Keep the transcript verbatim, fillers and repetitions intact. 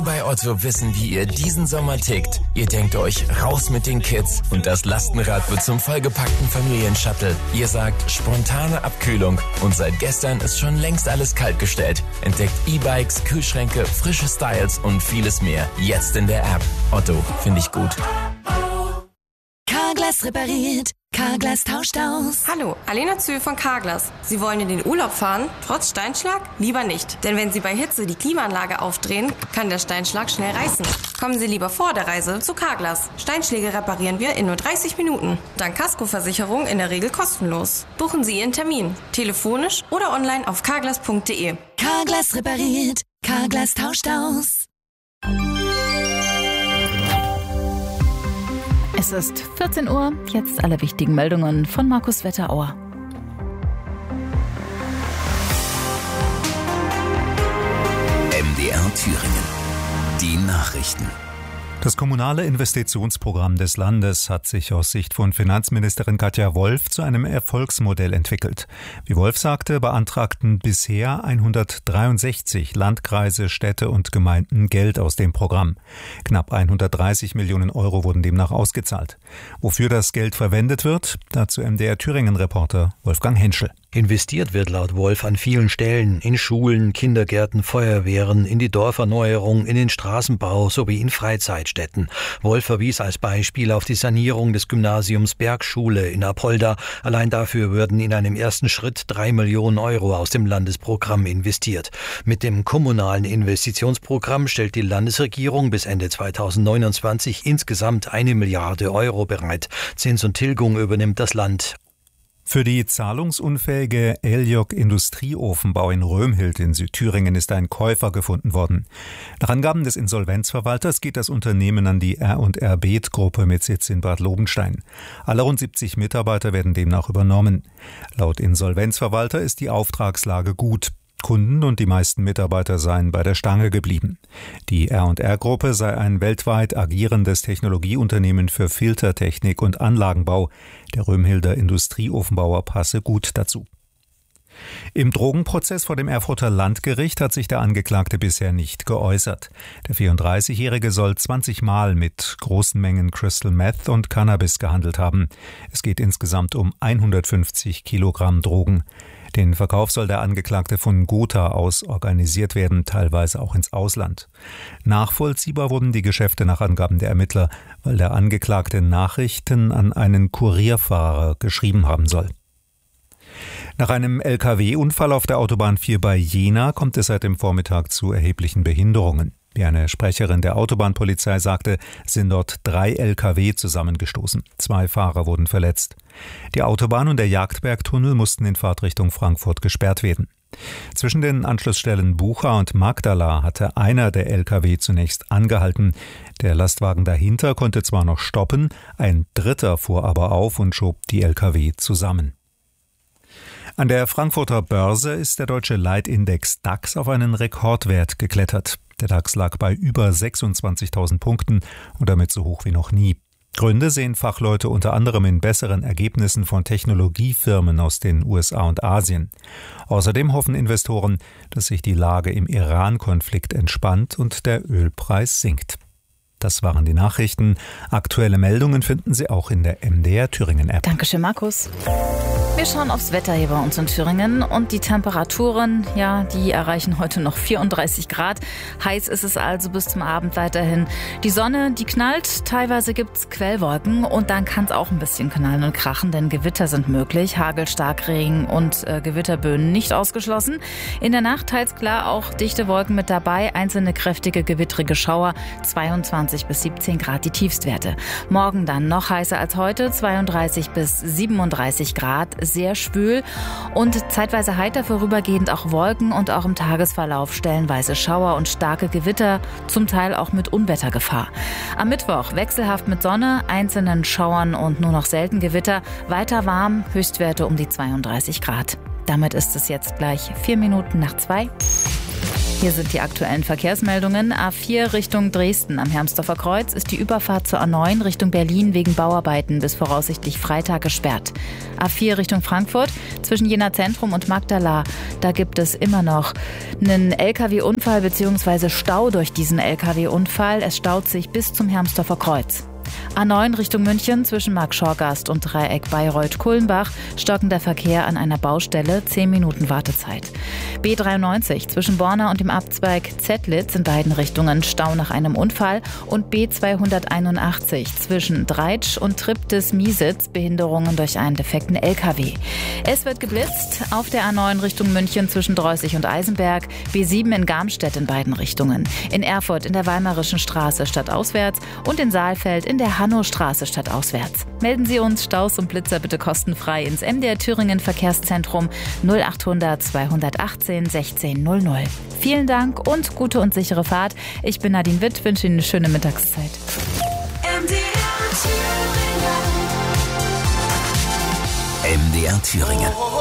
Bei Otto wissen, wie ihr diesen Sommer tickt. Ihr denkt euch, raus mit den Kids und das Lastenrad wird zum vollgepackten Familienshuttle. Ihr sagt, spontane Abkühlung und seit gestern ist schon längst alles kaltgestellt. Entdeckt E-Bikes, Kühlschränke, frische Styles und vieles mehr. Jetzt in der App. Otto, finde ich gut. Carglass repariert. Carglass tauscht aus. Hallo, Alena Zühl von Carglass. Sie wollen in den Urlaub fahren, trotz Steinschlag? Lieber nicht. Denn wenn Sie bei Hitze die Klimaanlage aufdrehen, kann der Steinschlag schnell reißen. Kommen Sie lieber vor der Reise zu Carglass. Steinschläge reparieren wir in nur dreißig Minuten. Dank Kaskoversicherung in der Regel kostenlos. Buchen Sie Ihren Termin. Telefonisch oder online auf carglass punkt de. Carglass repariert. Carglass tauscht aus. Es ist vierzehn Uhr, jetzt alle wichtigen Meldungen von Markus Wetterauer. M D R Thüringen. Die Nachrichten. Das kommunale Investitionsprogramm des Landes hat sich aus Sicht von Finanzministerin Katja Wolf zu einem Erfolgsmodell entwickelt. Wie Wolf sagte, beantragten bisher hundertdreiundsechzig Landkreise, Städte und Gemeinden Geld aus dem Programm. Knapp hundertdreißig Millionen Euro wurden demnach ausgezahlt. Wofür das Geld verwendet wird, dazu M D R Thüringen-Reporter Wolfgang Henschel. Investiert wird laut Wolf an vielen Stellen, in Schulen, Kindergärten, Feuerwehren, in die Dorferneuerung, in den Straßenbau sowie in Freizeitstätten. Wolf verwies als Beispiel auf die Sanierung des Gymnasiums Bergschule in Apolda. Allein dafür würden in einem ersten Schritt drei Millionen Euro aus dem Landesprogramm investiert. Mit dem kommunalen Investitionsprogramm stellt die Landesregierung bis Ende zweitausendneunundzwanzig insgesamt eine Milliarde Euro bereit. Zins und Tilgung übernimmt das Land. Für die zahlungsunfähige Eljok Industrieofenbau in Römhild in Südthüringen ist ein Käufer gefunden worden. Nach Angaben des Insolvenzverwalters geht das Unternehmen an die R und R Beeth-Gruppe mit Sitz in Bad Lobenstein. Alle rund siebzig Mitarbeiter werden demnach übernommen. Laut Insolvenzverwalter ist die Auftragslage gut. Kunden und die meisten Mitarbeiter seien bei der Stange geblieben. Die R und R-Gruppe sei ein weltweit agierendes Technologieunternehmen für Filtertechnik und Anlagenbau. Der Römhilder Industrieofenbauer passe gut dazu. Im Drogenprozess vor dem Erfurter Landgericht hat sich der Angeklagte bisher nicht geäußert. Der vierunddreißigjährige soll zwanzig Mal mit großen Mengen Crystal Meth und Cannabis gehandelt haben. Es geht insgesamt um hundertfünfzig Kilogramm Drogen. Den Verkauf soll der Angeklagte von Gotha aus organisiert werden, teilweise auch ins Ausland. Nachvollziehbar wurden die Geschäfte nach Angaben der Ermittler, weil der Angeklagte Nachrichten an einen Kurierfahrer geschrieben haben soll. Nach einem L K W-Unfall auf der Autobahn vier bei Jena kommt es seit dem Vormittag zu erheblichen Behinderungen. Wie eine Sprecherin der Autobahnpolizei sagte, sind dort drei L K W zusammengestoßen. Zwei Fahrer wurden verletzt. Die Autobahn und der Jagdbergtunnel mussten in Fahrtrichtung Frankfurt gesperrt werden. Zwischen den Anschlussstellen Bucha und Magdala hatte einer der L K W zunächst angehalten. Der Lastwagen dahinter konnte zwar noch stoppen, ein dritter fuhr aber auf und schob die L K W zusammen. An der Frankfurter Börse ist der deutsche Leitindex DAX auf einen Rekordwert geklettert. Der DAX lag bei über sechsundzwanzigtausend Punkten und damit so hoch wie noch nie. Gründe sehen Fachleute unter anderem in besseren Ergebnissen von Technologiefirmen aus den U S A und Asien. Außerdem hoffen Investoren, dass sich die Lage im Iran-Konflikt entspannt und der Ölpreis sinkt. Das waren die Nachrichten. Aktuelle Meldungen finden Sie auch in der M D R Thüringen-App. Dankeschön, Markus. Wir schauen aufs Wetter hier bei uns in Thüringen und die Temperaturen, ja, die erreichen heute noch vierunddreißig Grad. Heiß ist es also bis zum Abend weiterhin. Die Sonne, die knallt, teilweise gibt's Quellwolken und dann kann es auch ein bisschen knallen und krachen, denn Gewitter sind möglich. Hagel, Starkregen und äh, Gewitterböen nicht ausgeschlossen. In der Nacht teils klar auch dichte Wolken mit dabei, einzelne kräftige gewittrige Schauer, zweiundzwanzig bis siebzehn Grad die Tiefstwerte. Morgen dann noch heißer als heute, zweiunddreißig bis siebenunddreißig Grad, sehr schwül und zeitweise heiter, vorübergehend auch Wolken und auch im Tagesverlauf stellenweise Schauer und starke Gewitter, zum Teil auch mit Unwettergefahr. Am Mittwoch wechselhaft mit Sonne, einzelnen Schauern und nur noch selten Gewitter, weiter warm, Höchstwerte um die zweiunddreißig Grad. Damit ist es jetzt gleich vier Minuten nach zwei. Hier sind die aktuellen Verkehrsmeldungen. A vier Richtung Dresden am Hermsdorfer Kreuz ist die Überfahrt zur A neun Richtung Berlin wegen Bauarbeiten bis voraussichtlich Freitag gesperrt. A vier Richtung Frankfurt zwischen Jena Zentrum und Magdala. Da gibt es immer noch einen L K W-Unfall bzw. Stau durch diesen L K W-Unfall. Es staut sich bis zum Hermsdorfer Kreuz. A neun Richtung München zwischen Marktschorgast und Dreieck Bayreuth-Kulmbach stockender Verkehr an einer Baustelle, zehn Minuten Wartezeit. B dreiundneunzig zwischen Borna und dem Abzweig Zettlitz in beiden Richtungen Stau nach einem Unfall und B zweihunderteinundachtzig zwischen Dreitsch und Triptis-Miesitz Behinderungen durch einen defekten L K W. Es wird geblitzt auf der A neun Richtung München zwischen Dreußig und Eisenberg, B sieben in Garmstedt in beiden Richtungen, in Erfurt in der Weimarischen Straße stadtauswärts und in Saalfeld in der Hannostraße stadtauswärts. Melden Sie uns Staus und Blitzer bitte kostenfrei ins M D R Thüringen Verkehrszentrum null achthundert zweihundertachtzehn sechzehn null null. Vielen Dank und gute und sichere Fahrt. Ich bin Nadine Witt, wünsche Ihnen eine schöne Mittagszeit. M D R Thüringen. M D R Thüringen.